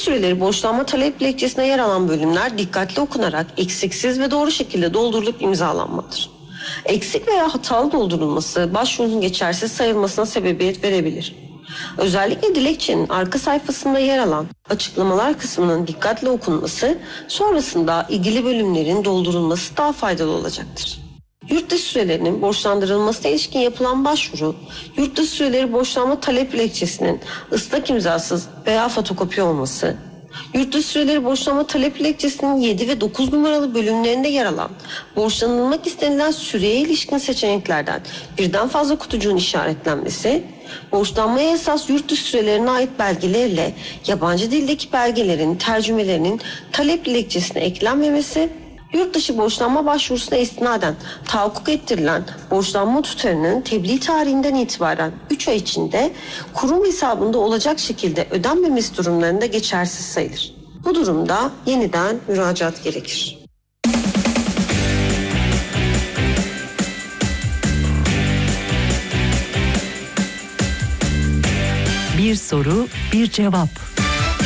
süreleri borçlanma talep dilekçesine yer alan bölümler dikkatli okunarak eksiksiz ve doğru şekilde doldurulup imzalanmalıdır. Eksik veya hatalı doldurulması başvurunun geçersiz sayılmasına sebebiyet verebilir. Özellikle dilekçenin arka sayfasında yer alan açıklamalar kısmının dikkatli okunması, sonrasında ilgili bölümlerin doldurulması daha faydalı olacaktır. Yurtdışı sürelerinin borçlandırılmasına ilişkin yapılan başvuru, yurtdışı süreleri borçlanma talep dilekçesinin ıslak imzasız veya fotokopi olması, yurtdışı süreleri borçlanma talep dilekçesinin 7 ve 9 numaralı bölümlerinde yer alan borçlanılmak istenilen süreye ilişkin seçeneklerden birden fazla kutucuğun işaretlenmesi, borçlanmaya esas yurtdışı sürelerine ait belgelerle yabancı dildeki belgelerin tercümelerinin talep dilekçesine eklenmemesi, yurtdışı borçlanma başvurusuna istinaden tahakkuk ettirilen borçlanma tutarının tebliğ tarihinden itibaren 3 ay içinde kurum hesabında olacak şekilde ödenmemesi durumlarında geçersiz sayılır. Bu durumda yeniden müracaat gerekir. Bir soru, bir cevap.